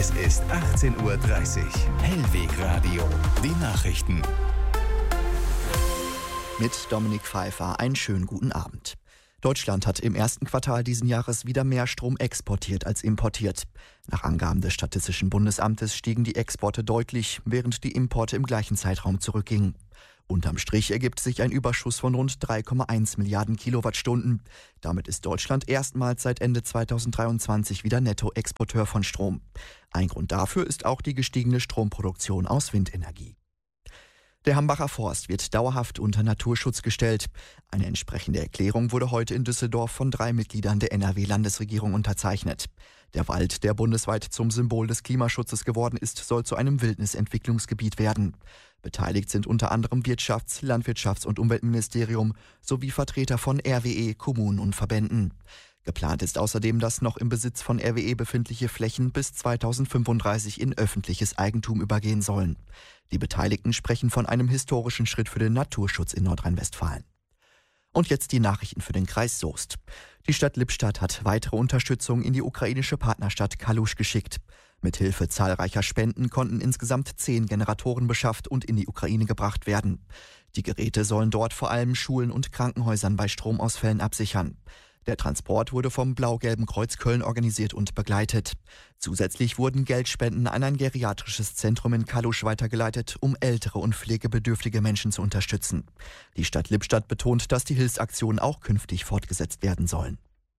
Es ist 18:30 Uhr. Hellweg Radio. Die Nachrichten. Mit Dominik Pfeiffer einen schönen guten Abend. Deutschland hat im ersten Quartal diesen Jahres wieder mehr Strom exportiert als importiert. Nach Angaben des Statistischen Bundesamtes stiegen die Exporte deutlich, während die Importe im gleichen Zeitraum zurückgingen. Unterm Strich ergibt sich ein Überschuss von rund 3,1 Milliarden Kilowattstunden. Damit ist Deutschland erstmals seit Ende 2023 wieder Nettoexporteur von Strom. Ein Grund dafür ist auch die gestiegene Stromproduktion aus Windenergie. Der Hambacher Forst wird dauerhaft unter Naturschutz gestellt. Eine entsprechende Erklärung wurde heute in Düsseldorf von 3 Mitgliedern der NRW-Landesregierung unterzeichnet. Der Wald, der bundesweit zum Symbol des Klimaschutzes geworden ist, soll zu einem Wildnisentwicklungsgebiet werden. Beteiligt sind unter anderem Wirtschafts-, Landwirtschafts- und Umweltministerium sowie Vertreter von RWE, Kommunen und Verbänden. Geplant ist außerdem, dass noch im Besitz von RWE befindliche Flächen bis 2035 in öffentliches Eigentum übergehen sollen. Die Beteiligten sprechen von einem historischen Schritt für den Naturschutz in Nordrhein-Westfalen. Und jetzt die Nachrichten für den Kreis Soest. Die Stadt Lippstadt hat weitere Unterstützung in die ukrainische Partnerstadt Kalusch geschickt. Mithilfe zahlreicher Spenden konnten insgesamt 10 Generatoren beschafft und in die Ukraine gebracht werden. Die Geräte sollen dort vor allem Schulen und Krankenhäusern bei Stromausfällen absichern. Der Transport wurde vom Blau-Gelben Kreuz Köln organisiert und begleitet. Zusätzlich wurden Geldspenden an ein geriatrisches Zentrum in Kalusch weitergeleitet, um ältere und pflegebedürftige Menschen zu unterstützen. Die Stadt Lippstadt betont, dass die Hilfsaktionen auch künftig fortgesetzt werden sollen.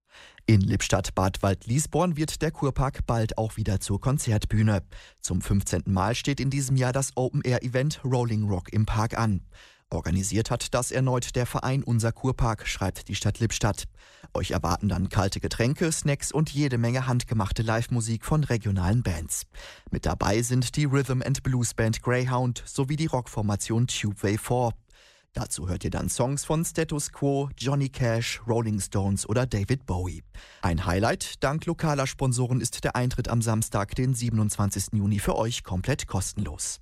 In Lippstadt-Bad Waldliesborn wird der Kurpark bald auch wieder zur Konzertbühne. Zum 15. Mal steht in diesem Jahr das Open-Air-Event Rolling Rock im Park an. Organisiert hat das erneut der Verein Unser Kurpark, schreibt die Stadt Lippstadt. Euch erwarten dann kalte Getränke, Snacks und jede Menge handgemachte Live-Musik von regionalen Bands. Mit dabei sind die Rhythm & Blues Band Greyhound sowie die Rockformation Tubeway 4. Dazu hört ihr dann Songs von Status Quo, Johnny Cash, Rolling Stones oder David Bowie. Ein Highlight, dank lokaler Sponsoren ist der Eintritt am Samstag, den 27. Juni, für euch komplett kostenlos.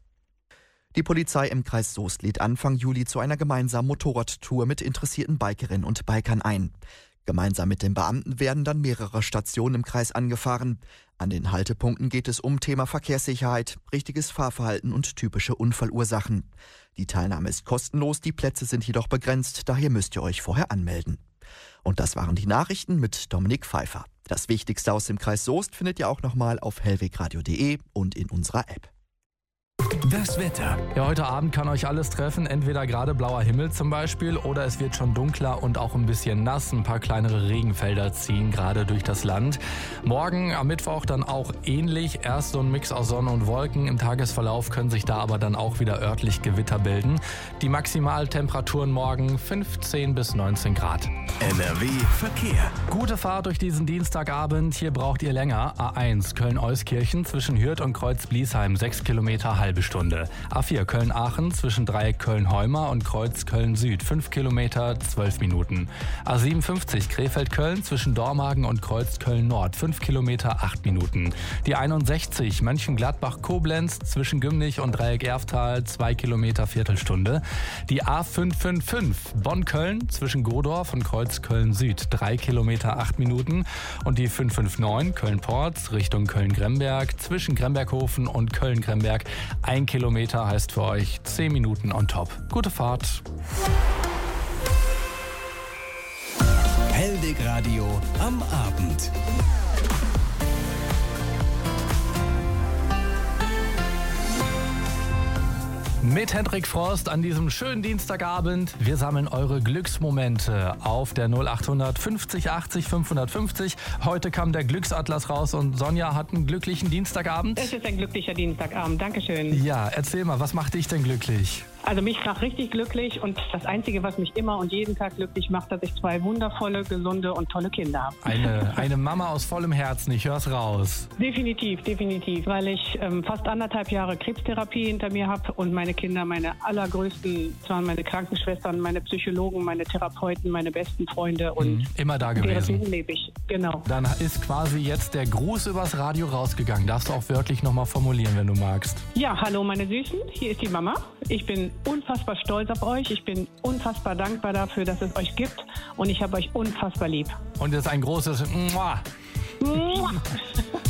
Die Polizei im Kreis Soest lädt Anfang Juli zu einer gemeinsamen Motorradtour mit interessierten Bikerinnen und Bikern ein. Gemeinsam mit den Beamten werden dann mehrere Stationen im Kreis angefahren. An den Haltepunkten geht es um Thema Verkehrssicherheit, richtiges Fahrverhalten und typische Unfallursachen. Die Teilnahme ist kostenlos, die Plätze sind jedoch begrenzt, daher müsst ihr euch vorher anmelden. Und das waren die Nachrichten mit Dominik Pfeiffer. Das Wichtigste aus dem Kreis Soest findet ihr auch nochmal auf hellwegradio.de und in unserer App. Das Wetter. Ja, heute Abend kann euch alles treffen, entweder gerade blauer Himmel zum Beispiel oder es wird schon dunkler und auch ein bisschen nass. Ein paar kleinere Regenfelder ziehen gerade durch das Land. Morgen am Mittwoch dann auch ähnlich. Erst so ein Mix aus Sonne und Wolken. Im Tagesverlauf können sich da aber dann auch wieder örtlich Gewitter bilden. Die Maximaltemperaturen morgen 15 bis 19 Grad. NRW Verkehr. Gute Fahrt durch diesen Dienstagabend. Hier braucht ihr länger. A1 Köln-Euskirchen zwischen Hürth und Kreuz-Bliesheim 6 Kilometer, halbe Stunde. A4 Köln-Aachen zwischen Dreieck Köln-Heuma und Kreuz Köln-Süd 5 Kilometer, 12 Minuten. A57 Krefeld-Köln zwischen Dormagen und Kreuz Köln-Nord 5 Kilometer, 8 Minuten. Die 61 Mönchengladbach-Koblenz zwischen Gümnich und Dreieck Erftal 2 Kilometer, Viertelstunde. Die A555 Bonn-Köln zwischen Godorf und Kreuz Köln-Süd 3 Kilometer, 8 Minuten. Und die 559 Köln-Porz Richtung Köln-Gremberg zwischen Gremberghofen und Köln-Gremberg 1 Kilometer heißt für euch 10 Minuten on top. Gute Fahrt. Hellweg Radio am Abend. Mit Hendrik Frost an diesem schönen Dienstagabend. Wir sammeln eure Glücksmomente auf der 0800 50 80 550. Heute kam der Glücksatlas raus und Sonja hat einen glücklichen Dienstagabend. Es ist ein glücklicher Dienstagabend, Dankeschön. Ja, erzähl mal, was macht dich denn glücklich? Also mich macht richtig glücklich und das Einzige, was mich immer und jeden Tag glücklich macht, dass ich 2 wundervolle, gesunde und tolle Kinder habe. Eine Mama aus vollem Herzen, ich hör's raus. Definitiv, weil ich fast 1,5 Jahre Krebstherapie hinter mir habe und meine Kinder, meine allergrößten, das waren meine Krankenschwestern, meine Psychologen, meine Therapeuten, meine besten Freunde und immer da deren gewesen. Leben lebe ich, genau. Dann ist quasi jetzt der Gruß übers Radio rausgegangen. Darfst du auch wörtlich nochmal formulieren, wenn du magst. Ja, hallo meine Süßen, hier ist die Mama. Ich bin unfassbar stolz auf euch. Ich bin unfassbar dankbar dafür, dass es euch gibt und ich habe euch unfassbar lieb. Und jetzt ein großes Mua.